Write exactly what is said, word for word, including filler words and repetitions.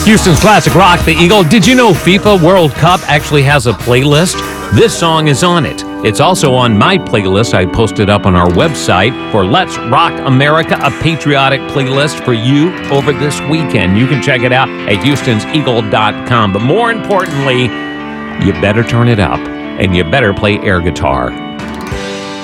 Houston's classic rock, The Eagle. Did you know FIFA World Cup actually has a playlist? This song is on it. It's also on my playlist I posted up on our website for Let's Rock America, a patriotic playlist for you over this weekend. You can check it out at houstons eagle dot com. But more importantly, you better turn it up and you better play air guitar.